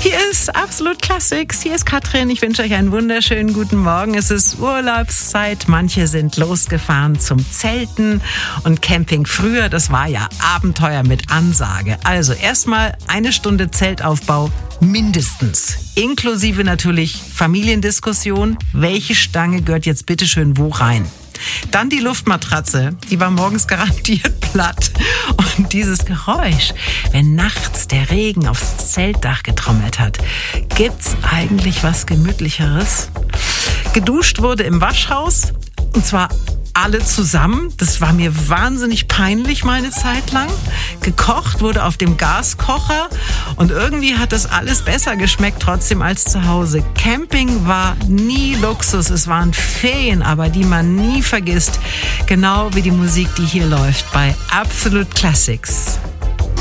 Hier ist Absolut Classics. Hier ist Katrin. Ich wünsche euch einen wunderschönen guten Morgen. Es ist Urlaubszeit. Manche sind losgefahren zum Zelten und Camping. Früher, das war ja Abenteuer mit Ansage. Also erstmal 1 Stunde Zeltaufbau mindestens. Inklusive natürlich Familiendiskussion. Welche Stange gehört jetzt bitteschön wo rein? Dann die Luftmatratze, die war morgens garantiert platt. Und dieses Geräusch, wenn nachts der Regen aufs Zeltdach getrommelt hat, gibt's eigentlich was Gemütlicheres? Geduscht wurde im Waschhaus, und zwar alle zusammen. Das war mir wahnsinnig peinlich meine Zeit lang. Gekocht wurde auf dem Gaskocher und irgendwie hat das alles besser geschmeckt trotzdem als zu Hause. Camping war nie Luxus, es waren Ferien, aber die man nie vergisst. Genau wie die Musik, die hier läuft bei Absolute Classics.